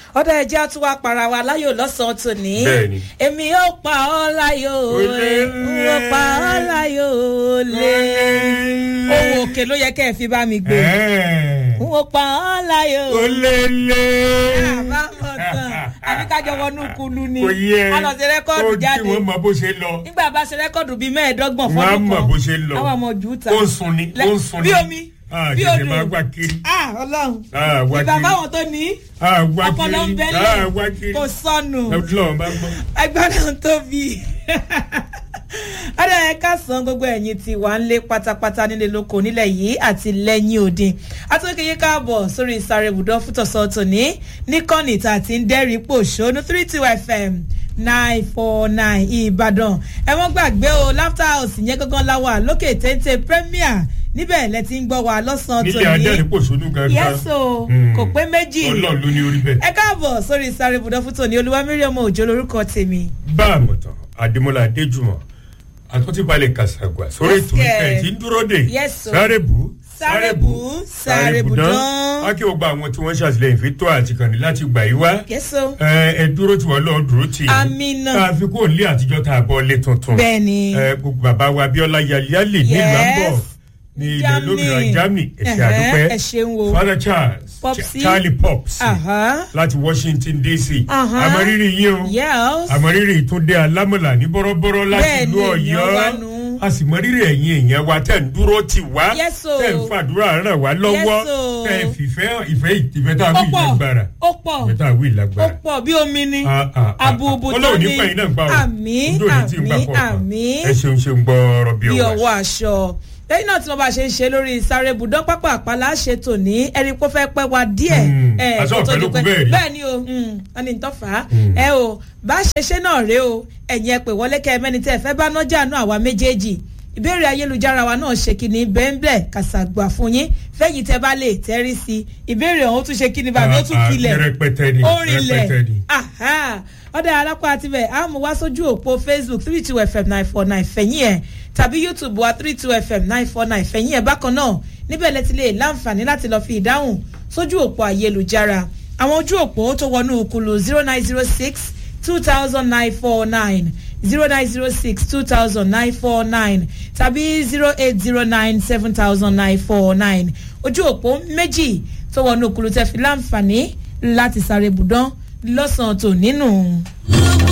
ọ̀dọ̀ ẹ̀jẹ̀ tún wá para wa láyò lọ́sàn-án tòní. Bẹ́ẹ̀ni. Èmi ó pa ọ́ láyò lé. Ó pa ọ́ láyò lé. Ohun òkè ló yẹ kẹ́ ẹ fi bá mi gbé. Ó pa ọ́ láyò lé. Àbámọ̀ tán. Àbí kájọ wọnú kulu ni. Kò yẹ. A lọ sí rẹ́kọ̀dù jáde. Kí wọ́n mọ bó ṣe lọ. Nígbà bá ṣe rẹ́kọ̀dù bíi 15 fọ́dún kan. Wọ́n á mọ bó ṣe lọ. Àwọn ọmọ jù ta. Ó ń sun ni. Bí omi. Bí odò. odò. Máa gbà kiri. Ọlọ́run. Wá kiri. Ìgbà báwọn tó ní. Wá kiri. Ọpọlọ ń bẹ́lẹ̀. Kò sọnù. Ọlọ́run bá gbọ́. Agbára ń tóbi. Ọ̀dọ̀ ẹ̀ka san gbogbo ẹ̀yin tí wà ń lé pátápátá nílé lóko nílẹ̀ yìí àti lẹ́yìn òde. Atúnkìyí káàbọ̀ sórí ìsáré ibùdó fútọ̀sọ tòní níkànnì tá a ti ń dẹ́rìí pòṣónú 32 FM 949 Ìbàdàn. Ẹ wọ́n gbàgbé o Laughter House yẹn gángan láwà lókè téńté Premier níbẹ̀ lẹ ti ń gbọ́ wa lọ́sàn-án tòní. Nílé adẹ́rìn pòṣónú gangan. Yẹ́sò kò pé méjì. Ọlọ́run ló ní orí bẹ́ẹ̀. Ẹ káàbọ̀ sórí ìsáré ibùdó fún tòní Olúwamíríọ̀m Òjó lórúkọ tèmi. Bá a mọ̀ tán Adémọ́lá Adéjùmọ̀ àtúntí balẹ̀ kàṣàgbà sórí ètò ìfẹ́ tí ń dúró dé sáré bù dán. Wá kí o gba àwọn tí wọ́n ṣàtìlẹ́yìn fi tó àti kàní láti gbà yí wá. Ẹ dúró tí wọ́n lọ́ọ́ dúró tì í. Amina. Ká fi kó lé àtijọ́ tá a bọ́ lé tuntun. Bẹ́ẹ̀ni. Gbogbo bàbá wa Abíọ́lá Yálì ní Ìlànbọ̀ ní ilẹ̀ lómìnira Germany ẹ̀ṣẹ̀ àdúpẹ́. Ẹ ṣeun o. Father Charlie Pops láti Washington DC. Àmọ̀rírì yín o. Àmọ̀rírì Túndé Alámọ̀lá ní bọ́rọ́bọ́rọ́ láti ìlú Ọ̀yọ́. A sì mọ̀rírì ẹ̀yin èèyàn wa tẹ̀ ń dúró tì wá. Tẹ̀ ń fàdúrà ràn wá lọ́wọ́. Tẹ̀ ń ìfẹ́ tá a wí lágbára. Ìfẹ́ tá a wí lágbára. Ó pọ̀ bí omi ni. Àbùbù tó ní. Ọlọ́run nípa yín náà gbà wọ́n. Àmín. Ẹ ṣeun gbọ́ọ̀rọ̀ bí ọwọ́ aṣọ. Lẹ́yìn náà tí wọ́n bá ṣe ń ṣe lórí ìsáré ibùdó pápá àpàlà ṣètò ní ẹni kó fẹ́ pẹ́ wa díẹ̀. Àṣọ ọ̀pẹ ló kú bẹ́ẹ̀ rí. Bẹ́ẹ̀ ni o wọ́n ní tọ́fà. Ẹ o bá ṣe ṣe náà rèé o ẹ̀yin ẹ pè wọlé kẹ́ ẹ mẹ́ni tẹ́ ẹ fẹ́ bá nájà nú àwa méjèèjì. Ìbéèrè ayélujára wa náà ṣe kíni bẹ́ẹ̀nbẹ́ẹ̀ kàṣàgbà fún yín fẹ́yìn tẹ́ bá lè tẹ́rí sí i. Ìbéèrè ọ̀hún tún ṣe kíni bàbá ó tún kilẹ̀. Rẹpẹtẹ ni. Ọ̀dà alápá àtibẹ̀ a mú wá sójú òpó Facebook 32 FM 949 fẹ̀yìn ẹ̀ tàbí YouTube wa 32 FM 949 fẹ̀yìn ẹ̀ bákan náà níbẹ̀ lẹ́tí lè láǹfààní láti lọ fi ìdáhùn sójú òpó ayélujára. Àwọn ojú òpó tó wọnú òkúlù 0906 20949 0906 20949 tàbí 0809 7949 ojú òpó méjì tó wọnú òkúlù tẹ́ fi láǹfààní láti sáré bùdán lọ́sàn-án tò nínú.